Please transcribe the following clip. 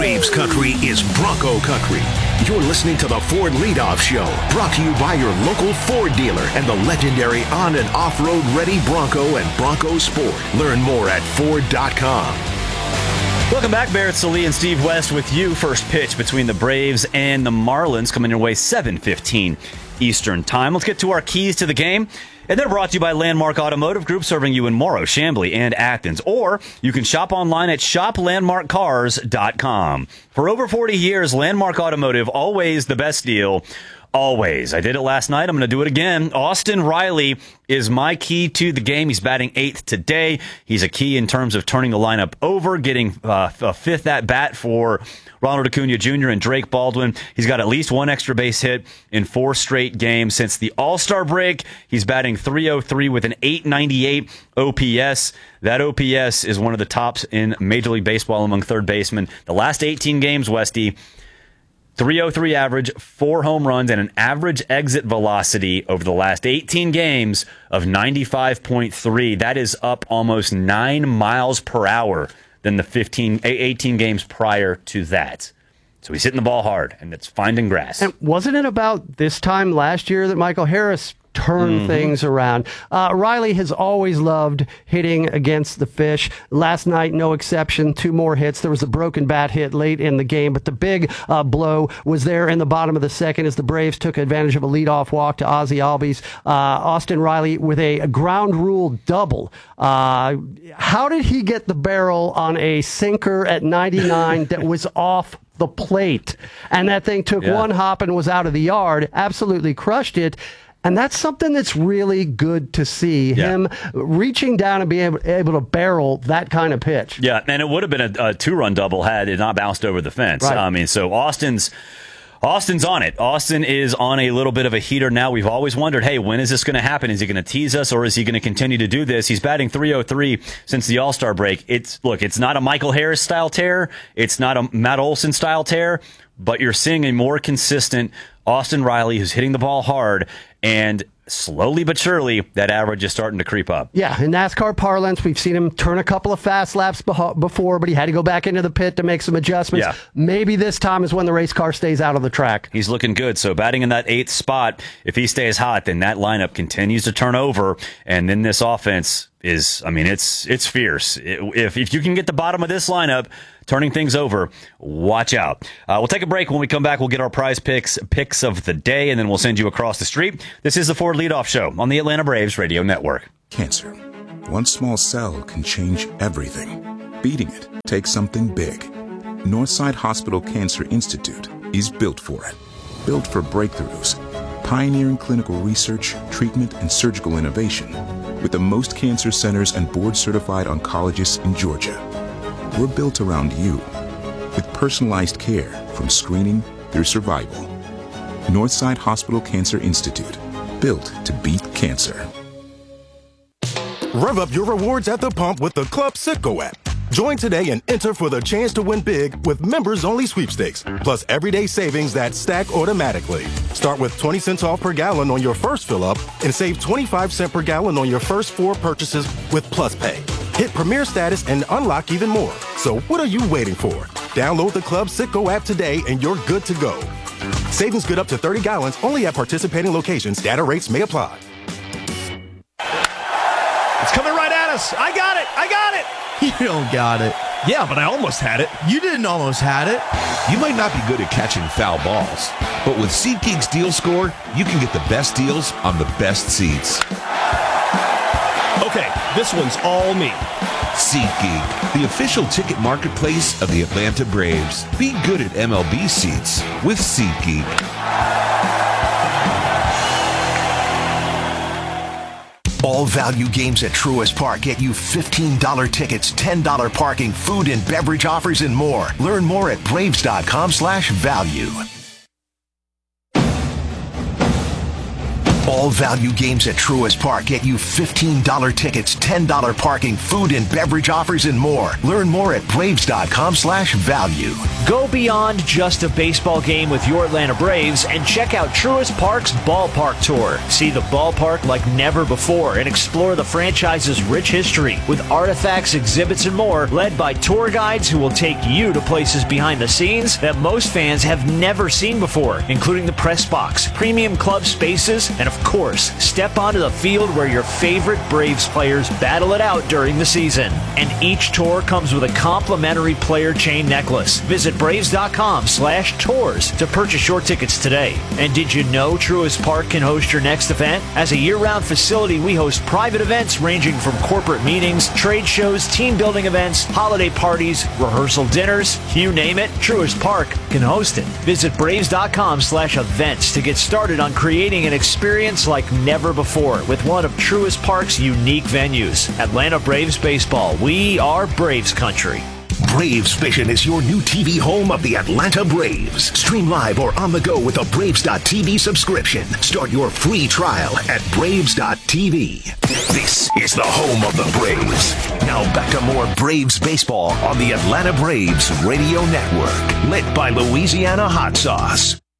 Braves country is Bronco country. You're listening to the Ford Leadoff Show, brought to you by your local Ford dealer and the legendary on- and off-road ready Bronco and Bronco Sport. Learn more at Ford.com. Welcome back, Barrett Sallee and Steve West with you. First pitch between the Braves and the Marlins coming your way 7:15 Eastern Time. Let's get to our keys to the game. And they're brought to you by Landmark Automotive Group, serving you in Morrow, Chamblee, and Athens. Or you can shop online at shoplandmarkcars.com. For over 40 years, Landmark Automotive, always the best deal. Always. I did it last night. I'm going to do it again. Austin Riley is my key to the game. He's batting 8th today. He's a key in terms of turning the lineup over, getting a fifth at bat for Ronald Acuna Jr. and Drake Baldwin. He's got at least one extra base hit in 4 straight games since the All-Star break. He's batting .303 with an .898 OPS. That OPS is one of the tops in Major League Baseball among third basemen. The last 18 games, Westy, .303 average, 4 home runs, and an average exit velocity over the last 18 games of 95.3. That is up almost 9 miles per hour than the 18 games prior to that. So he's hitting the ball hard, and it's finding grass. And wasn't it about this time last year that Michael Harris turned things around? Riley has always loved hitting against the fish. Last night, no exception. 2 more hits. There was a broken bat hit late in the game, but the big blow was there in the bottom of the second as the Braves took advantage of a leadoff walk to Ozzie Albies. Austin Riley with a ground rule double. How did he get the barrel on a sinker at 99 that was off the plate? And that thing took one hop and was out of the yard. Absolutely crushed it. And that's something that's really good to see, him reaching down and being able to barrel that kind of pitch. Yeah, and it would have been a 2-run double had it not bounced over the fence. Right. I mean, so Austin's on it. Austin is on a little bit of a heater now. We've always wondered, hey, when is this going to happen? Is he going to tease us, or is he going to continue to do this? He's batting .303 since the All-Star break. It's not a Michael Harris style tear. It's not a Matt Olson style tear, but you're seeing a more consistent Austin Riley who's hitting the ball hard, and slowly but surely, that average is starting to creep up. Yeah, in NASCAR parlance, we've seen him turn a couple of fast laps before, but he had to go back into the pit to make some adjustments. Yeah. Maybe this time is when the race car stays out of the track. He's looking good. So batting in that 8th spot, if he stays hot, then that lineup continues to turn over, and then this offense is, it's fierce. If you can get the bottom of this lineup turning things over, watch out. We'll take a break. When we come back, we'll get our prize picks of the day, and then we'll send you across the street. This is the Ford Leadoff Show on the Atlanta Braves Radio Network. Cancer. One small cell can change everything. Beating it takes something big. Northside Hospital Cancer Institute is built for it. Built for breakthroughs, pioneering clinical research, treatment, and surgical innovation, with the most cancer centers and board-certified oncologists in Georgia. We're built around you, with personalized care from screening through survival. Northside Hospital Cancer Institute, built to beat cancer. Rev up your rewards at the pump with the Club Citgo app. Join today and enter for the chance to win big with members-only sweepstakes, plus everyday savings that stack automatically. Start with 20 cents off per gallon on your first fill-up and save 25 cents per gallon on your first 4 purchases with Plus Pay. Hit Premier status and unlock even more. So what are you waiting for? Download the Club Citgo app today and you're good to go. Savings good up to 30 gallons only at participating locations. Data rates may apply. It's coming right at us. I got it. You don't got it. Yeah, but I almost had it. You didn't almost had it. You might not be good at catching foul balls, but with SeatGeek's Deal Score, you can get the best deals on the best seats. Okay, this one's all me. SeatGeek, the official ticket marketplace of the Atlanta Braves. Be good at MLB seats with SeatGeek. All value games at Truist Park get you $15 tickets, $10 parking, food and beverage offers, and more. Learn more at Braves.com/value. All value games at Truist Park get you $15 tickets, $10 parking, food and beverage offers, and more. Learn more at Braves.com/value. Go beyond just a baseball game with your Atlanta Braves and check out Truist Park's Ballpark Tour. See the ballpark like never before and explore the franchise's rich history with artifacts, exhibits, and more, led by tour guides who will take you to places behind the scenes that most fans have never seen before, including the press box, premium club spaces, and of course, step onto the field where your favorite Braves players battle it out during the season. And each tour comes with a complimentary player chain necklace. Visit Braves.com/tours to purchase your tickets today. And did you know Truist Park can host your next event? As a year-round facility, we host private events ranging from corporate meetings, trade shows, team building events, holiday parties, rehearsal dinners, you name it, Truist Park can host it. Visit Braves.com/events to get started on creating an experience like never before with one of Truist Park's unique venues. Atlanta Braves Baseball. We are Braves Country. Braves Vision is your new TV home of the Atlanta Braves. Stream live or on the go with a Braves.TV subscription. Start your free trial at Braves.TV. This is the home of the Braves. Now back to more Braves baseball on the Atlanta Braves Radio Network. Lit by Louisiana Hot Sauce.